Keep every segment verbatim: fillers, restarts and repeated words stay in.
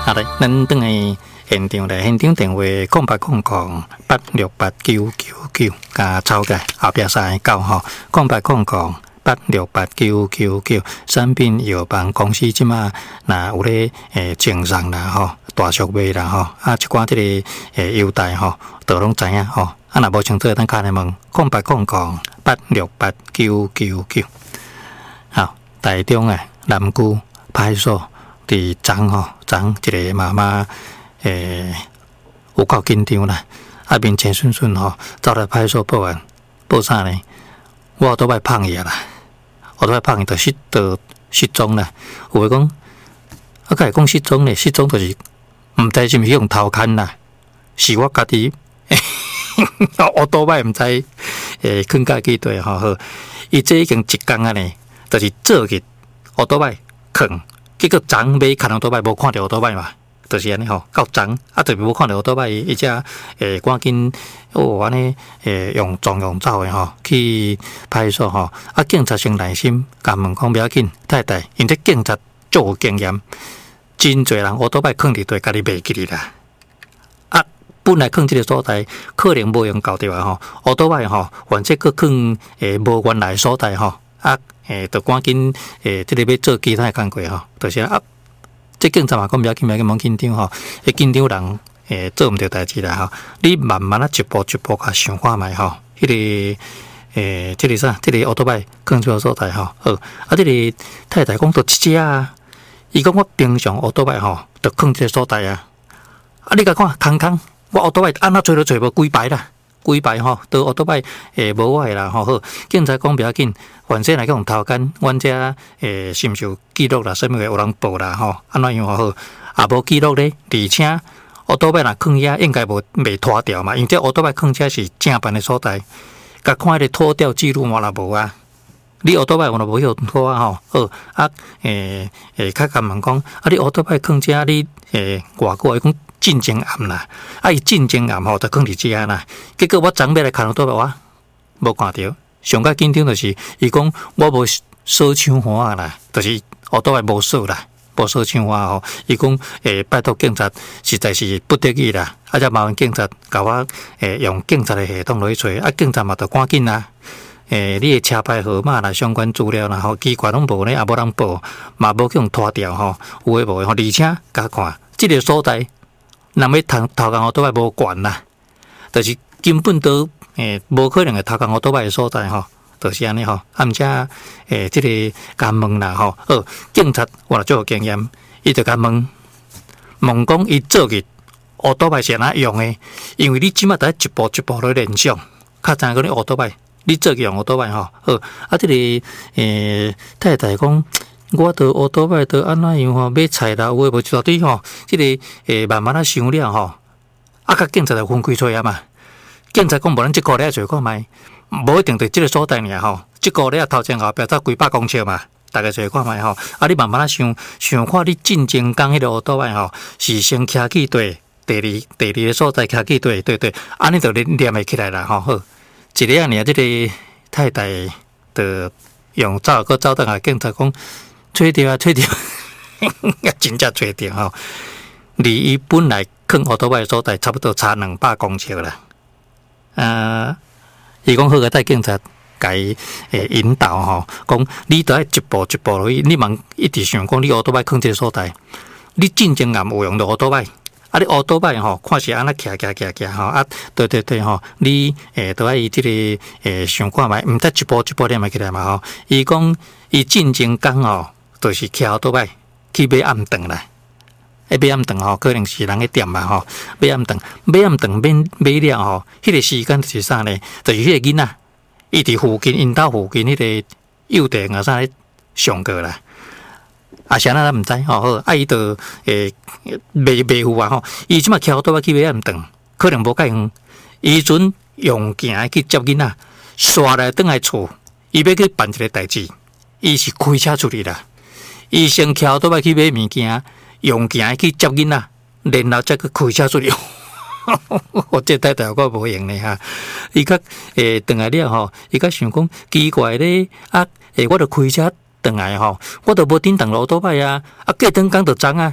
好嘞，咱等下现场咧，现场电话空八空空八六八九九九加抄个后壁三个九吼，空八空空八六八九九九。产品药房公司即马若有咧诶赠送啦吼，大俗卖啦吼，啊一寡即个诶优待吼，都拢知影吼。啊若无清楚，咱敲来问空八空空八六八九九九。好，台中诶南区派出所。伫昨吼，昨一个妈妈诶有够紧张啦，啊面前顺顺吼，走来派出所报案，报啥呢？我都歹碰伊啦，我都歹碰伊，就失就失踪啦。有诶讲，啊，甲伊讲失踪咧，失踪就是毋知是毋是用偷牵啦，是我家己，我都歹毋知诶，囥家己对吼好，伊这已经一工啊呢，就是做日我都歹囥。结果昨买看到倒摆无看到倒摆嘛，就是安尼吼。到昨啊，特别无看到倒摆，伊只诶赶紧哦安尼诶用撞用走诶吼，去派出所吼。啊，警察先耐心，甲问讲不要紧，太太，因这警察足有经验，真侪人我倒摆囥伫地，家己袂记哩啦。啊，本来囥即个所在，可能无用搞着啊吼。我倒摆吼，反正佫囥诶无原来所在吼。啊，诶，就赶紧诶，即、这个要做其他工作吼，就是啊，即警察嘛讲不要紧，不要紧，莫紧张吼，迄紧张人诶做毋着代志啦吼，你慢慢啊一步一步甲想看觅吼，迄、那个诶，即、这个啥，即、这个奥多拜囥即个所在吼，好，啊，即、这个太太讲到一只啊，伊讲我平常奥多拜吼，就囥即个所在啊，啊，你甲看空空，我奥多拜安怎找都找无几排啦。几排吼，都奥多拜诶无我诶啦吼好，警察讲不要紧，反正来讲偷干，阮遮诶是毋是有记录啦？啥物个有人报啦吼？安怎样好？也无记录咧，而且奥多拜若囥遐应该无未拖掉嘛，因为这奥多拜囥遮是正办诶所在，甲看迄个拖掉记录嘛啦无啊？你奥多拜我若无有拖啊吼，好啊诶诶，较甲问讲，啊你奥多拜囥遮你诶外国伊讲。进前暗啦，啊伊进前暗吼，就囥伫遮啦。结果我昨尾来看到倒我无看到，上较紧张就是伊讲我无锁窗花啦，就是我倒来无锁啦，无锁窗花吼。伊讲诶，拜托警察实在是不得已啦，啊则麻烦警察甲我诶用警察的系统落去找，啊警察嘛着赶紧啦。诶，你的车牌号码啦、相关资料啦，吼，奇怪拢无呢，也无人报，嘛无去用拖掉吼，有诶无诶吼，而且甲看即个所在。人要偷偷工，我倒摆无管啦，就是根本都诶无可能会偷工，我倒摆诶所在吼，就是安尼吼。啊，毋则诶，即、这个甲问啦吼，哦，警察我若足有经验，伊就甲问问讲伊做日我倒摆是安怎用诶？因为你即马得一步一步来练上，较知影讲你我倒摆，你做日用我倒摆吼，好啊，即、这个诶太太讲。我得乌多摆得安怎样吼，买菜啦，有诶无绝对吼，即、这个诶慢慢啊想了吼，啊，甲警察就分开出啊嘛。警察讲无咱即个咧找看觅，无一定对即个所在尔吼，即个咧头前后壁走几百公尺嘛，大家找看觅吼。啊，你慢慢啊想想看，你进前讲迄个乌多摆吼，是先徛起对，第二第二个所在徛起对对对，安尼就连连会起来啦吼。好，一个啊尔，即个太太的用走个走倒来，警察讲。找着啊，找着，真正找着吼！离伊本来囥奥多摆所在差不多差两百公尺啦。啊，伊讲好个带警察甲伊诶引导吼，讲你得爱一步一步落去，你茫一直想讲你奥多摆囥这个所在，你进前暗有用到奥多摆，啊你奥多摆吼，看是安尼徛徛徛徛吼，啊对对对吼，你诶得爱伊即个诶想看觅，毋得一步一步连埋起来嘛吼。伊讲伊进前讲吼。就是徛倒摆去买暗顿啦，诶买暗顿吼，可能是人个店嘛吼，买暗顿，买暗顿买买了吼，迄、那个时间就是啥呢？就是迄个囡仔，伊伫附近，因兜附近迄个幼稚园啊啥咧上课啦，啊啥咱毋知吼，好，啊伊就诶卖卖付啊吼，伊即马徛倒摆去买暗顿，可能无介远，伊阵用行去接囡仔，刷来转来厝，伊要去办一个代志，伊是开车出去啦。伊先徛倒摆去买物件，用行去接囡仔，然后再去开车出去。我这太太我无用咧哈，伊较诶转来了吼，伊较想讲奇怪咧，啊诶，我著开车转来吼，我著无顶当路倒摆啊，啊过转工著昨啊，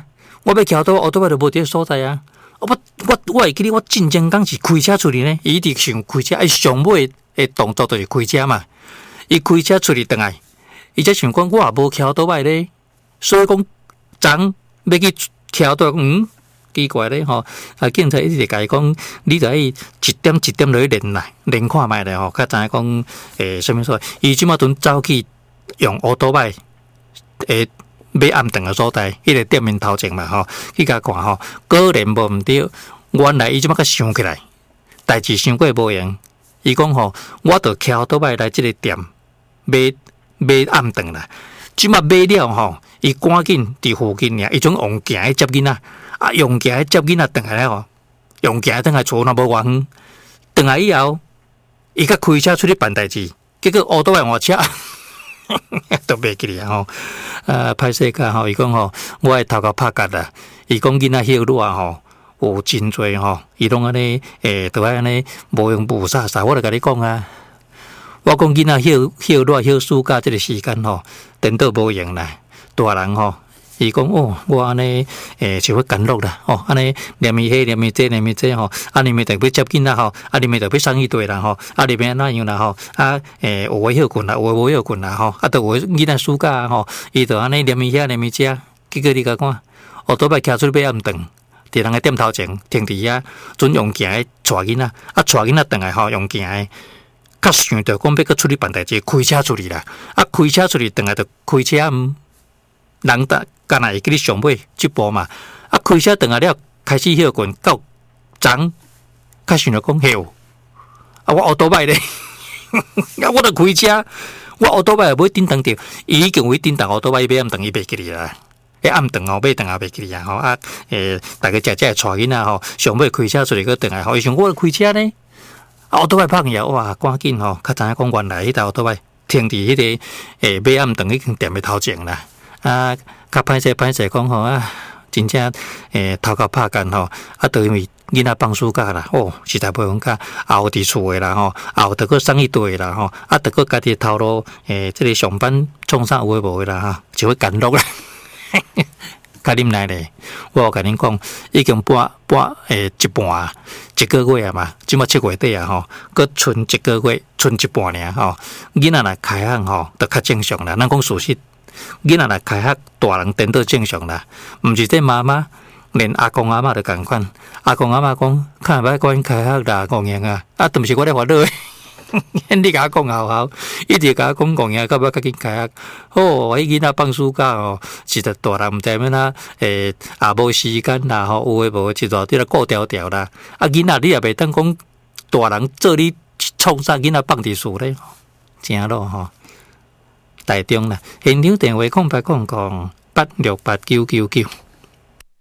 我要桥倒乌多摆就无伫所在啊！我我我会记得我进前刚是开车出去呢，伊直想开车，伊上尾诶动作就是开车嘛。伊开车出去倒来，伊则想讲我也无桥倒摆咧，所以讲昨要去桥倒，嗯。奇怪咧吼，啊！警察一直甲伊讲，你著爱一点一点落去练来练看觅咧吼，较知影讲诶，什么所？伊即马阵走去用乌多摆诶，买暗顿诶所在，迄个店面头前嘛吼，去甲看吼，果然无毋对。原来伊即马甲想起来，代志想过无用。伊讲吼，我著徛倒摆来即个店买买暗顿啦。即马买了吼，伊赶紧伫附近尔，伊种用行去接囡仔。啊，用行接囡仔转来吼，用行转来厝若无偌远，转来以后，伊甲开车出去办代志，结果乌多摆换车，都袂记哩吼。呃，歹势个吼，伊讲吼，我诶头壳拍夹啦。伊讲囡仔休热吼，有真多吼，伊拢安尼诶，都爱安尼无用无啥啥，我著甲你讲啊。我讲囡仔休休热休暑假即个时间吼，颠倒无用啦，大人吼。伊讲哦，我安尼诶，就会干落啦，哦，安尼念伊迄念伊这念伊这吼，啊，你咪特别接囡仔吼，啊，你咪特别生一堆啦吼，啊，你咪哪样啦吼，啊，诶，有诶休困啦，有诶无休困啦吼，啊，都有囡仔暑假吼，伊就安尼念伊遐念伊这，结果你甲看，哦，倒摆徛出去买暗顿，伫人个店头前停伫遐，准用行诶带囡仔，啊，带囡仔转来吼，用行诶，较想着讲要搁出去办代志，开车出去啦，啊，开车出去转来就开车毋。人得干那会记你上尾一步嘛？啊，开车转来了，开始休困到昨，较想着讲休。啊，我乌多摆咧，啊，我著开车，我乌多摆也买叮当着，伊已经为叮当乌多摆买暗顿伊袂记哩啦。迄暗顿吼买顿也袂记哩啊吼啊，诶，大家食食会带囡仔吼，上尾开车出去去转来吼，伊想我开车呢，啊，乌多摆拍去哇，赶紧吼，较知影讲原来迄台乌多摆停伫迄个诶买暗顿已经店诶头前啦。啊，较歹势歹势讲吼啊，真正诶头壳拍干吼，啊，都因为囡仔放暑假啦，哦，实在无用假，后伫厝诶啦吼，后得个生一堆啦吼，啊，得个家己头路诶，即个上班创啥有诶无诶啦哈，就会干落啦。甲啉奶咧，我甲恁讲，已经半半诶一半啊，一个月啊嘛，即马七月底啊吼，佮剩一个月，剩一半尔吼，囡仔若开学吼，就较正常啦。咱讲事实。囡仔若开学，大人颠倒正常啦。毋是这妈妈，连阿公阿嬷都共款。阿公阿嬷讲，看歹管开学啦，讲赢啊！啊，都毋是我咧烦恼诶。你甲我讲好好，一直甲我讲讲赢，到尾较紧开学。哦，迄囡仔放暑假哦，实在大人毋知影哪诶，也无时间啦吼，有诶无一路伫咧顾条条啦。啊，囡仔你也袂当讲大人做你创啥囡仔放伫厝咧，正咯吼。台中啦，现场电话空八空空八六八九九九。